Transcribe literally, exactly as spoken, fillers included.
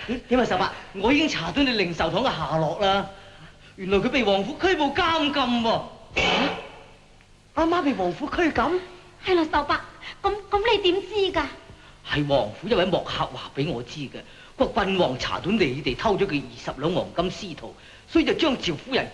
點啊，十八？我已經查到你零售堂嘅下落啦。原來佢被王府拘捕監禁喎。阿媽被王府拘禁？ 係啦，十八。咁咁你點知㗎？ 係王府一位幕客話俾我知嘅。個郡王查到你哋偷咗佢二十兩黃金司徒，所以就將趙夫人